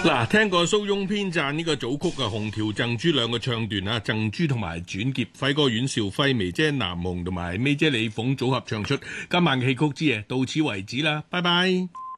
嗱，聽過蘇翁編撰呢個組曲嘅《紅條贈珠》兩個唱段啊，贈珠同埋轉劫，輝哥阮兆輝、眉姐南紅同埋咪姐李鳳組合唱出。今晚嘅戲曲之夜到此為止啦，拜拜。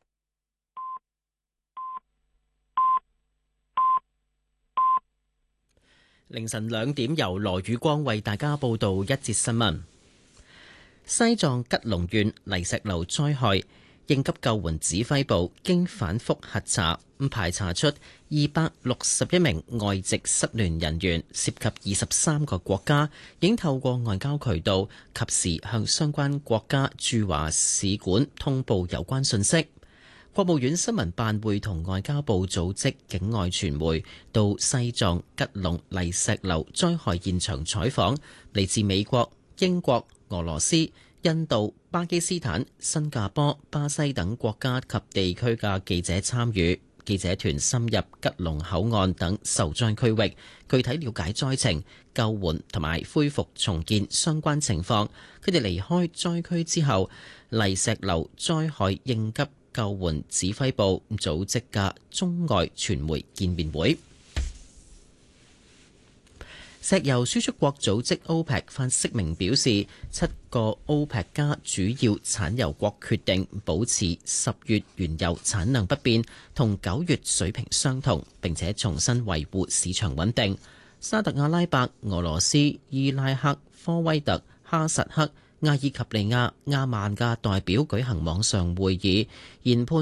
凌晨2點，由羅宇光為大家報道一節新聞。西藏吉隆縣泥石流災害應急救援指揮部經反覆核查，排查出261名外籍失聯人員，涉及23個國家，已經透過外交渠道及時向相關國家駐華使館通報有關信息。國務院新聞辦會同外交部組織境外傳媒到西藏吉隆泥石流災害現場採訪，嚟自美國、英國、俄羅斯、印度、巴基斯坦、新加坡、巴西等國家及地區嘅記者參與。記者團深入吉隆口岸等受災區域，具體了解災情、救援同埋恢復重建相關情況。佢哋離開災區之後，泥石流災害應急救援指揮部組織嘅中外傳媒見面會。石油輸出國組織 OPEC 發聲明表示，7個 OPEC 加主要產油國決定保持10月原油產能不變，同9月水平相同，並且重新維護市場穩定。沙特阿拉伯、俄羅斯、伊拉克、科威特、哈薩克、阿爾及利亞、亞曼嘅代表舉行網上會議，研判